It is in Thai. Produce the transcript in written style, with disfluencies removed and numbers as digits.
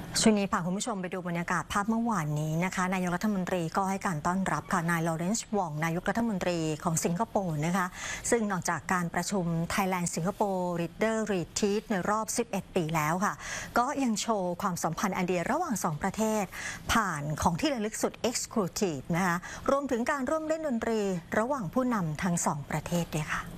ช่วงนี้พาคุณผู้ชมไปดูบรรยากาศภาพเมื่อวานนี้นะคะนายกรัฐมนตรีก็ให้การต้อนรับค่ะนายลอเรนซ์วองนายกรัฐมนตรีของสิงคโปร์นะคะซึ่งนอกจากการประชุม Thailand Singapore Leader Retreat ในรอบ 11 ปีแล้วค่ะก็ยังโชว์ความสัมพันธ์อันดีระหว่าง 2 ประเทศผ่านของที่ระลึกสุด Exclusive นะคะรวมถึงการร่วมเล่นดนตรีระหว่างผู้นำทั้ง 2 ประเทศด้วยค่ะ